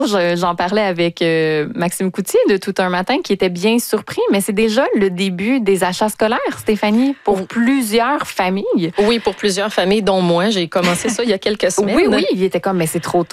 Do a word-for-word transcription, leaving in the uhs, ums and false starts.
Je- J'en parlais avec euh, Maxime Coutier de Tout un matin qui était bien surpris, mais c'est déjà le début des achats scolaires, Stéphanie, pour Oui. plusieurs familles. Oui, pour plusieurs familles, dont moi. J'ai commencé ça il y a quelques semaines. Oui, oui, il était comme, mais c'est trop tôt.